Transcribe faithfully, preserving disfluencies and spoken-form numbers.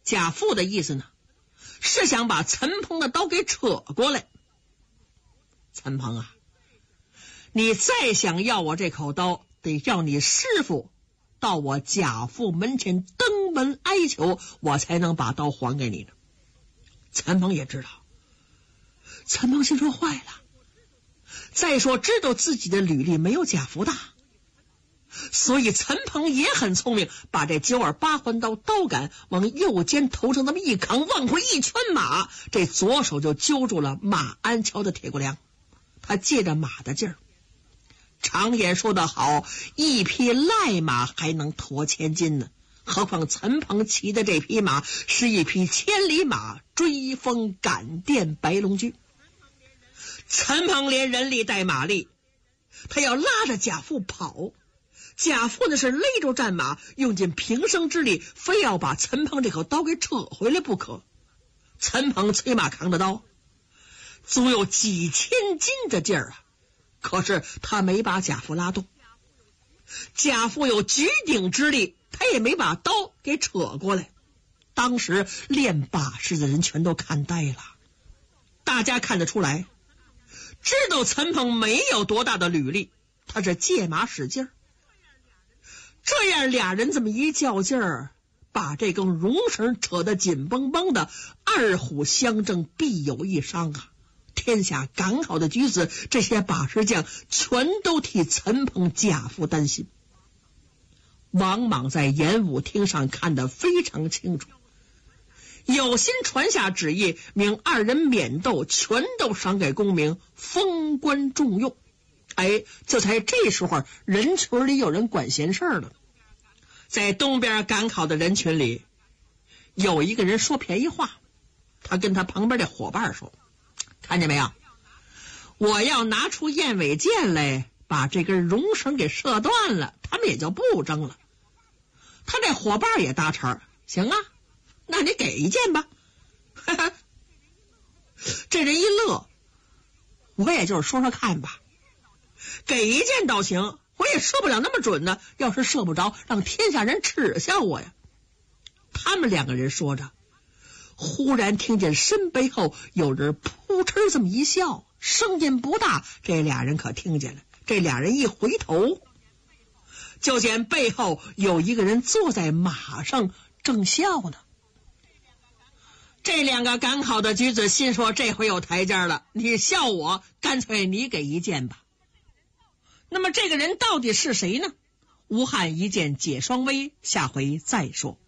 贾父的意思呢，是想把陈鹏的刀给扯过来。陈鹏啊，你再想要我这口刀，得叫你师傅到我贾父门前登门哀求，我才能把刀还给你呢。陈鹏也知道，陈鹏心说坏了，再说知道自己的履历没有贾福大，所以陈鹏也很聪明，把这九耳八环刀刀杆往右肩头上那么一扛，往回一圈马，这左手就揪住了马鞍桥的铁骨梁。他借着马的劲儿，常言说得好，一匹赖马还能驮千斤呢，何况陈鹏骑的这匹马是一匹千里马，追风赶电白龙驹。陈鹏连人力带马力，他要拉着贾父跑，贾父呢是勒住战马，用尽平生之力，非要把陈鹏这口刀给扯回来不可。陈鹏催马扛着刀，足有几千斤的劲儿啊，可是他没把贾父拉动。贾父有举鼎之力，他也没把刀给扯过来。当时练把式的人全都看呆了，大家看得出来，知道陈鹏没有多大的履历，他是借马使劲儿。这样俩人这么一较劲儿，把这根绒绳扯得紧绷绷的，二虎相争必有一伤啊！天下赶考的举子，这些把式将全都替陈鹏贾父担心。王莽在演武厅上看得非常清楚，有心传下旨意，命二人免斗，全都赏给功名，封官重用。哎，就在这时候，人群里有人管闲事了。在东边赶考的人群里，有一个人说便宜话，他跟他旁边的伙伴说，看见没有，我要拿出燕尾剑来，把这根绒绳给射断了，他们也就不争了。他这伙伴也搭茬，行啊，那你给一剑吧。哈哈，这人一乐，我也就是说说看吧，给一剑倒行，我也射不了那么准呢，要是射不着，让天下人耻笑我呀。他们两个人说着，忽然听见身背后有人扑哧这么一笑，声音不大，这俩人可听见了。这俩人一回头，就见背后有一个人坐在马上正笑呢。这两个赶考的举子心说，这回有台阶了，你笑我，干脆你给一剑吧。那么这个人到底是谁呢？吴汉一剑解双微，下回再说。